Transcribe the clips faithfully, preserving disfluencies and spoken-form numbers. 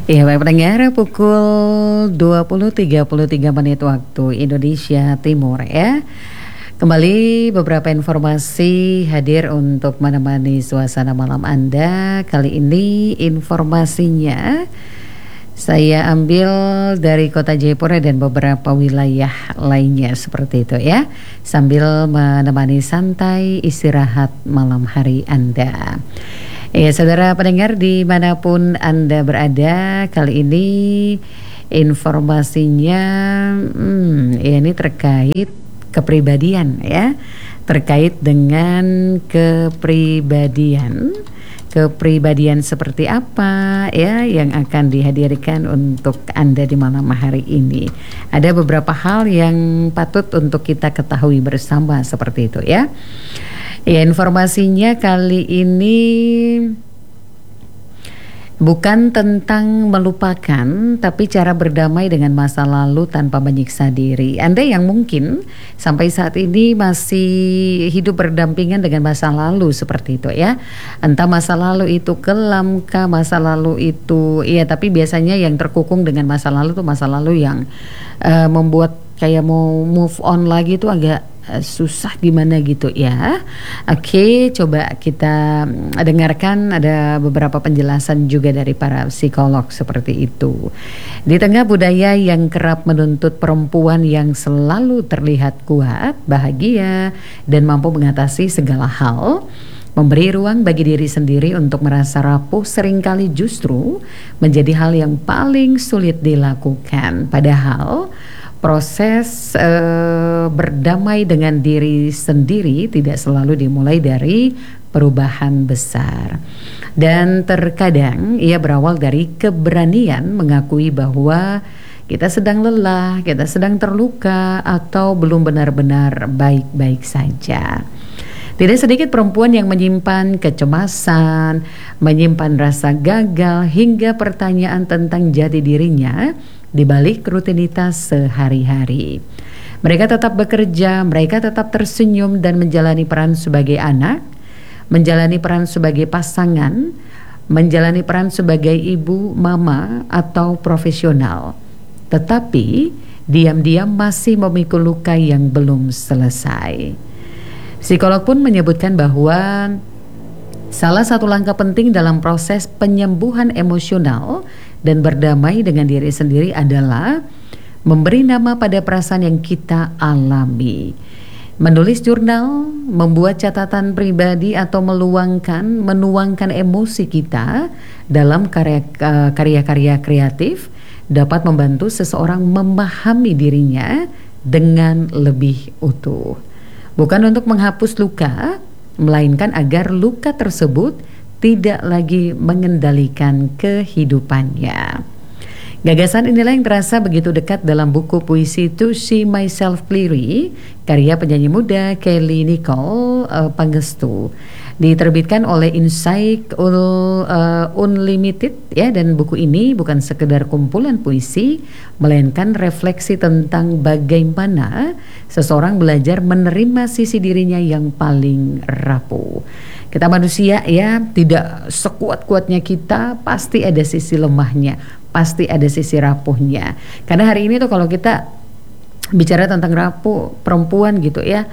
Ya, baik pendengar, pukul dua puluh tiga puluh tiga menit waktu Indonesia Timur ya. Kembali beberapa informasi hadir untuk menemani suasana malam Anda. Kali ini informasinya saya ambil dari kota Jayapura dan beberapa wilayah lainnya seperti itu ya. Sambil menemani santai istirahat malam hari Anda. Ya, saudara pendengar dimanapun Anda berada, kali ini informasinya hmm, ya ini terkait kepribadian ya, terkait dengan kepribadian, kepribadian seperti apa ya yang akan dihadirkan untuk Anda di malam hari ini. Ada beberapa hal yang patut untuk kita ketahui bersama seperti itu ya. Ya, informasinya kali ini bukan tentang melupakan, tapi cara berdamai dengan masa lalu tanpa menyiksa diri. Anda yang mungkin sampai saat ini masih hidup berdampingan dengan masa lalu seperti itu ya. Entah masa lalu itu kelam kah, masa lalu itu iya, tapi biasanya yang terkukung dengan masa lalu itu masa lalu yang uh, membuat kayak mau move on lagi itu agak susah gimana gitu ya. Oke, coba kita dengarkan ada beberapa penjelasan juga dari para psikolog seperti itu. Di tengah budaya yang kerap menuntut perempuan yang selalu terlihat kuat, bahagia, dan mampu mengatasi segala hal, memberi ruang bagi diri sendiri untuk merasa rapuh seringkali justru menjadi hal yang paling sulit dilakukan. Padahal proses eh, berdamai dengan diri sendiri tidak selalu dimulai dari perubahan besar. Dan terkadang ia berawal dari keberanian mengakui bahwa kita sedang lelah, kita sedang terluka, atau belum benar-benar baik-baik saja. Tidak sedikit perempuan yang menyimpan kecemasan, menyimpan rasa gagal, hingga pertanyaan tentang jati dirinya di balik rutinitas sehari-hari. Mereka tetap bekerja, mereka tetap tersenyum dan menjalani peran sebagai anak, menjalani peran sebagai pasangan, menjalani peran sebagai ibu, mama, atau profesional. Tetapi diam-diam masih memikul luka yang belum selesai. Psikolog pun menyebutkan bahwa salah satu langkah penting dalam proses penyembuhan emosional dan berdamai dengan diri sendiri adalah memberi nama pada perasaan yang kita alami. Menulis jurnal, membuat catatan pribadi, atau meluangkan, menuangkan emosi kita dalam karya, karya-karya kreatif dapat membantu seseorang memahami dirinya dengan lebih utuh. Bukan untuk menghapus luka, melainkan agar luka tersebut tidak lagi mengendalikan kehidupannya. Gagasan inilah yang terasa begitu dekat dalam buku puisi To See Myself Clearly, karya penyanyi muda Kelly Nicole uh, Pangestu. Diterbitkan oleh Insight uh, Unlimited ya, dan buku ini bukan sekedar kumpulan puisi, melainkan refleksi tentang bagaimana seseorang belajar menerima sisi dirinya yang paling rapuh. Kita manusia ya, tidak sekuat-kuatnya kita, pasti ada sisi lemahnya, pasti ada sisi rapuhnya. Karena hari ini tuh kalau kita bicara tentang rapuh perempuan gitu ya,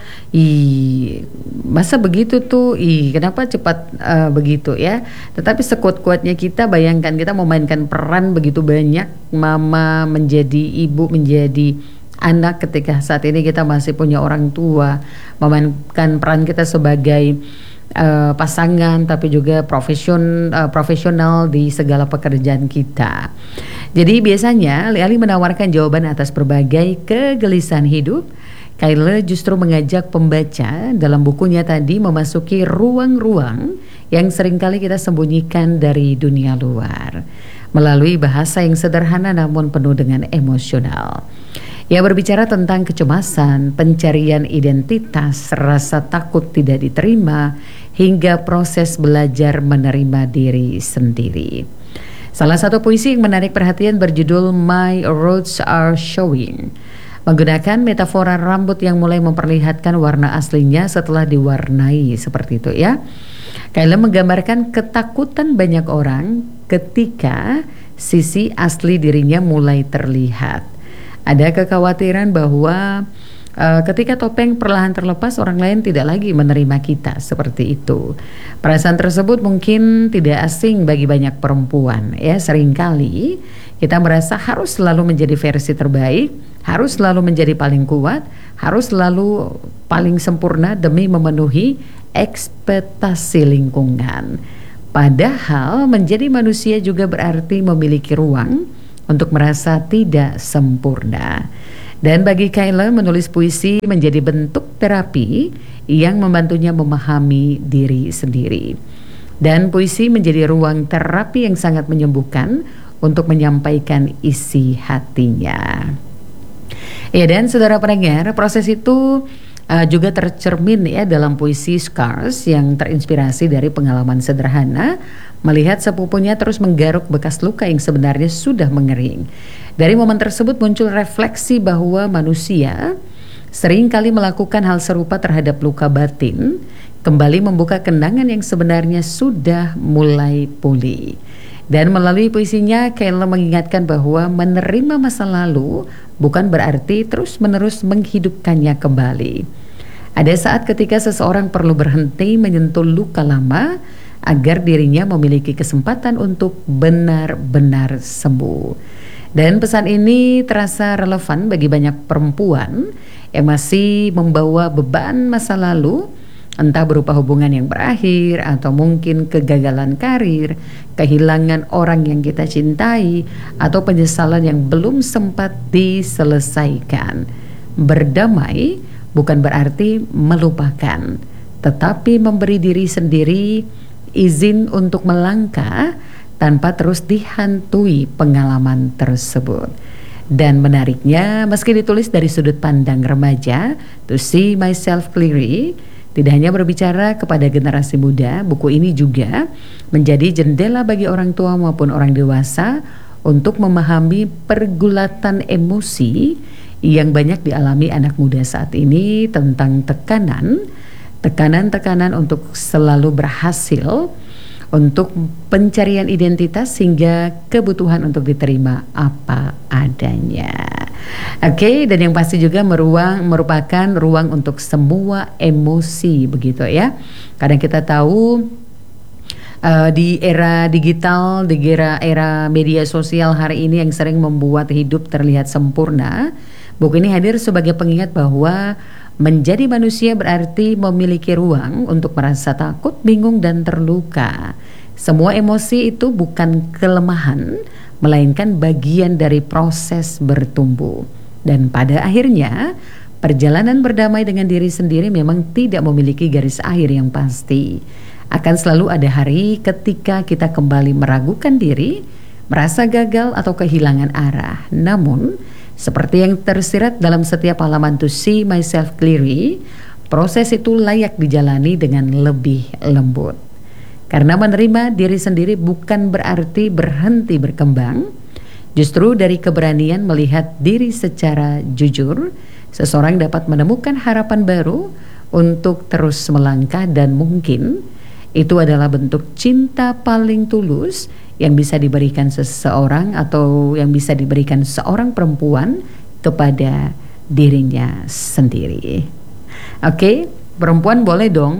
ih masa begitu tuh, ih kenapa cepat uh, begitu ya. Tetapi sekuat-kuatnya kita, bayangkan kita memainkan peran begitu banyak, mama, menjadi ibu, menjadi anak ketika saat ini kita masih punya orang tua, memainkan peran kita sebagai Uh, pasangan, tapi juga profesion, uh, profesional di segala pekerjaan kita. Jadi biasanya alih-alih menawarkan jawaban atas berbagai kegelisahan hidup, Kyle justru mengajak pembaca dalam bukunya tadi memasuki ruang-ruang yang seringkali kita sembunyikan dari dunia luar melalui bahasa yang sederhana namun penuh dengan emosional. Ia berbicara tentang kecemasan, pencarian identitas, rasa takut tidak diterima, hingga proses belajar menerima diri sendiri. Salah satu puisi yang menarik perhatian berjudul My Roots Are Showing, menggunakan metafora rambut yang mulai memperlihatkan warna aslinya setelah diwarnai seperti itu ya. Kyle menggambarkan ketakutan banyak orang ketika sisi asli dirinya mulai terlihat. Ada kekhawatiran bahwa uh, ketika topeng perlahan terlepas, orang lain tidak lagi menerima kita seperti itu. Perasaan tersebut mungkin tidak asing bagi banyak perempuan, ya. Seringkali kita merasa harus selalu menjadi versi terbaik, harus selalu menjadi paling kuat, harus selalu paling sempurna demi memenuhi ekspektasi lingkungan. Padahal menjadi manusia juga berarti memiliki ruang untuk merasa tidak sempurna. Dan bagi Kayla, menulis puisi menjadi bentuk terapi yang membantunya memahami diri sendiri. Dan puisi menjadi ruang terapi yang sangat menyembuhkan untuk menyampaikan isi hatinya. Ya, dan saudara pendengar, proses itu Uh, juga tercermin ya dalam puisi Scars yang terinspirasi dari pengalaman sederhana melihat sepupunya terus menggaruk bekas luka yang sebenarnya sudah mengering. Dari momen tersebut muncul refleksi bahwa manusia sering kali melakukan hal serupa terhadap luka batin, kembali membuka kenangan yang sebenarnya sudah mulai pulih. Dan melalui puisinya, Kayla mengingatkan bahwa menerima masa lalu bukan berarti terus-menerus menghidupkannya kembali. Ada saat ketika seseorang perlu berhenti menyentuh luka lama agar dirinya memiliki kesempatan untuk benar-benar sembuh. Dan pesan ini terasa relevan bagi banyak perempuan yang masih membawa beban masa lalu, entah berupa hubungan yang berakhir atau mungkin kegagalan karir, kehilangan orang yang kita cintai, atau penyesalan yang belum sempat diselesaikan. Berdamai bukan berarti melupakan, tetapi memberi diri sendiri izin untuk melangkah tanpa terus dihantui pengalaman tersebut. Dan menariknya, meski ditulis dari sudut pandang remaja, To See Myself Clearly tidak hanya berbicara kepada generasi muda, buku ini juga menjadi jendela bagi orang tua maupun orang dewasa untuk memahami pergulatan emosi yang banyak dialami anak muda saat ini tentang tekanan, tekanan-tekanan untuk selalu berhasil, untuk pencarian identitas hingga kebutuhan untuk diterima apa adanya. Oke, okay, dan yang pasti juga meruang, merupakan ruang untuk semua emosi, begitu ya. Kadang kita tahu uh, di era digital, di era era media sosial hari ini yang sering membuat hidup terlihat sempurna, buku ini hadir sebagai pengingat bahwa menjadi manusia berarti memiliki ruang untuk merasa takut, bingung, dan terluka. Semua emosi itu bukan kelemahan, melainkan bagian dari proses bertumbuh. Dan pada akhirnya, perjalanan berdamai dengan diri sendiri memang tidak memiliki garis akhir yang pasti. Akan selalu ada hari ketika kita kembali meragukan diri, merasa gagal atau kehilangan arah. Namun, seperti yang tersirat dalam setiap halaman To See Myself Clearly, proses itu layak dijalani dengan lebih lembut. Karena menerima diri sendiri bukan berarti berhenti berkembang. Justru dari keberanian melihat diri secara jujur, seseorang dapat menemukan harapan baru untuk terus melangkah, dan mungkin itu adalah bentuk cinta paling tulus yang bisa diberikan seseorang atau yang bisa diberikan seorang perempuan kepada dirinya sendiri. Oke, perempuan boleh dong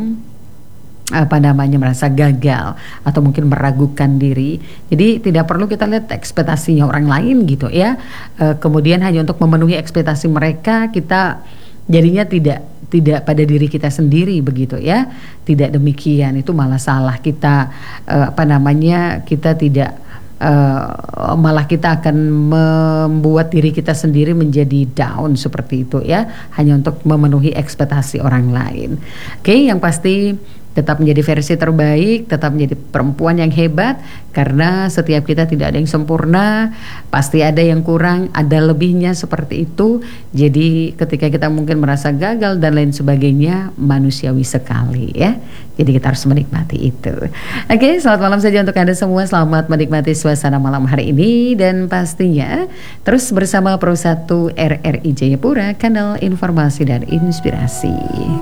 apa namanya merasa gagal atau mungkin meragukan diri. Jadi tidak perlu kita lihat ekspektasinya orang lain gitu ya. E, kemudian hanya untuk memenuhi ekspektasi mereka, kita jadinya tidak tidak pada diri kita sendiri begitu ya. Tidak demikian, itu malah salah kita, e, apa namanya kita tidak e, malah kita akan membuat diri kita sendiri menjadi down seperti itu ya, hanya untuk memenuhi ekspektasi orang lain. Oke, yang pasti tetap menjadi versi terbaik, tetap menjadi perempuan yang hebat, karena setiap kita tidak ada yang sempurna, pasti ada yang kurang, ada lebihnya seperti itu. Jadi ketika kita mungkin merasa gagal dan lain sebagainya, manusiawi sekali ya. Jadi kita harus menikmati itu. Oke, selamat malam saja untuk Anda semua. Selamat menikmati suasana malam hari ini, dan pastinya terus bersama Pro satu R R I Jayapura, kanal informasi dan inspirasi.